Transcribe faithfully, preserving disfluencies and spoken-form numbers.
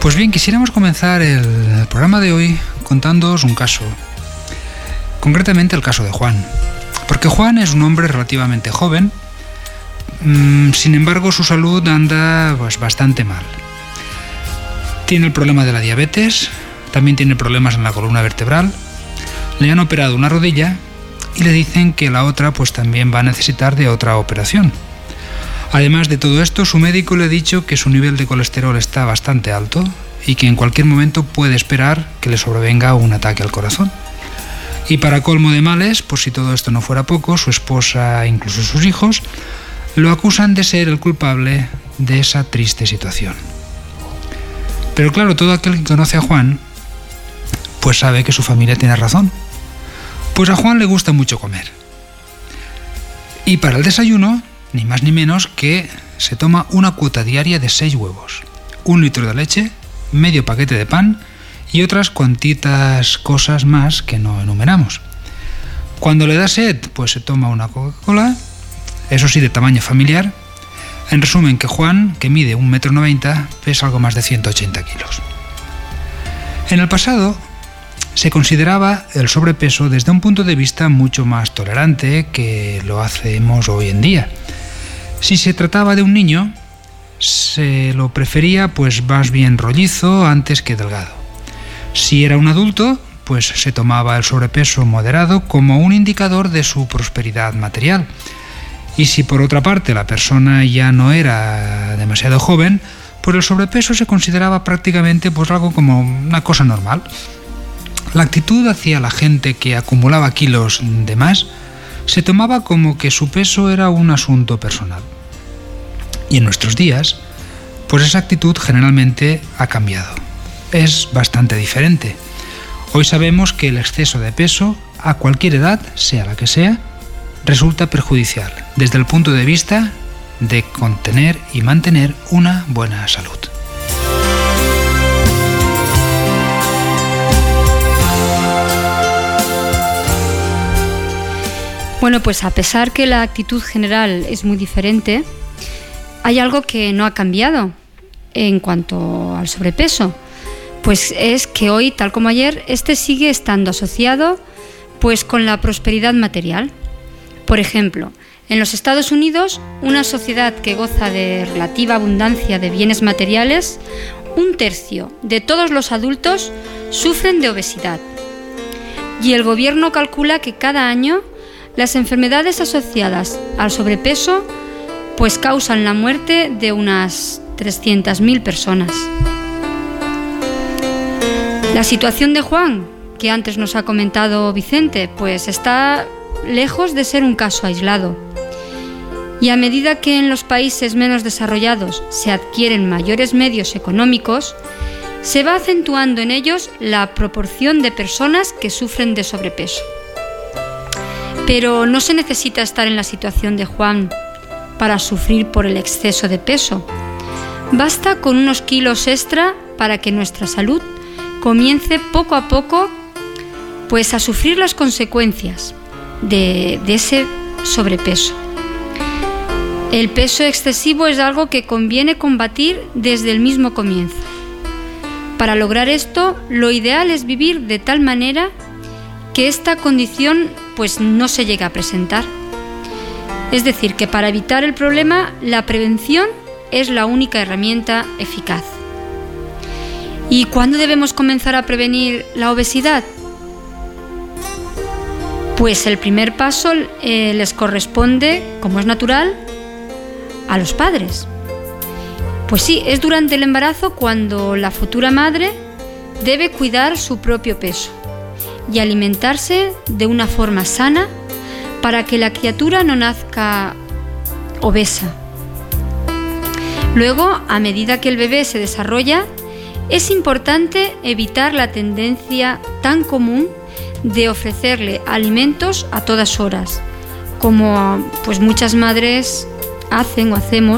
Pues bien, quisiéramos comenzar el programa de hoy contándoos un caso, concretamente el caso de Juan, porque Juan es un hombre relativamente joven, mmm, sin embargo su salud anda pues, bastante mal. Tiene el problema de la diabetes, también tiene problemas en la columna vertebral, le han operado una rodilla y le dicen que la otra pues también va a necesitar de otra operación. Además de todo esto, su médico le ha dicho que su nivel de colesterol está bastante alto y que en cualquier momento puede esperar que le sobrevenga un ataque al corazón. Y para colmo de males, por si todo esto no fuera poco, su esposa e incluso sus hijos lo acusan de ser el culpable de esa triste situación. Pero claro, todo aquel que conoce a Juan, pues sabe que su familia tiene razón. Pues a Juan le gusta mucho comer. Y para el desayuno, ni más ni menos que se toma una cuota diaria de seis huevos, un litro de leche, medio paquete de pan y otras cuantitas cosas más que no enumeramos. Cuando le da sed, pues se toma una Coca-Cola, eso sí de tamaño familiar. En resumen, que Juan, que mide un metro noventa, pesa algo más de ciento ochenta kilos. En el pasado se consideraba el sobrepeso desde un punto de vista mucho más tolerante que lo hacemos hoy en día. Si se trataba de un niño, se lo prefería pues más bien rollizo antes que delgado. Si era un adulto, pues se tomaba el sobrepeso moderado como un indicador de su prosperidad material. Y si por otra parte la persona ya no era demasiado joven, pues el sobrepeso se consideraba prácticamente pues algo como una cosa normal. La actitud hacia la gente que acumulaba kilos de más se tomaba como que su peso era un asunto personal. Y en nuestros días, pues esa actitud generalmente ha cambiado. Es bastante diferente. Hoy sabemos que el exceso de peso, a cualquier edad, sea la que sea, resulta perjudicial desde el punto de vista de contener y mantener una buena salud. Bueno, pues a pesar que la actitud general es muy diferente, hay algo que no ha cambiado en cuanto al sobrepeso. Pues es que hoy, tal como ayer, este sigue estando asociado pues con la prosperidad material. Por ejemplo, en los Estados Unidos, una sociedad que goza de relativa abundancia de bienes materiales, un tercio de todos los adultos sufren de obesidad. Y el gobierno calcula que cada año las enfermedades asociadas al sobrepeso pues causan la muerte de unas trescientas mil personas. La situación de Juan, que antes nos ha comentado Vicente, pues está lejos de ser un caso aislado. Y a medida que en los países menos desarrollados se adquieren mayores medios económicos, se va acentuando en ellos la proporción de personas que sufren de sobrepeso. Pero no se necesita estar en la situación de Juan para sufrir por el exceso de peso. Basta con unos kilos extra para que nuestra salud comience poco a poco pues a sufrir las consecuencias de, de ese sobrepeso. El peso excesivo es algo que conviene combatir desde el mismo comienzo. Para lograr esto, lo ideal es vivir de tal manera que esta condición pues no se llegue a presentar. Es decir, que para evitar el problema, la prevención es la única herramienta eficaz. ¿Y cuándo debemos comenzar a prevenir la obesidad? Pues el primer paso eh, les corresponde, como es natural, a los padres. Pues sí, es durante el embarazo cuando la futura madre debe cuidar su propio peso y alimentarse de una forma sana para que la criatura no nazca obesa. Luego, a medida que el bebé se desarrolla, es importante evitar la tendencia tan común de ofrecerle alimentos a todas horas, como pues muchas madres hacen o hacemos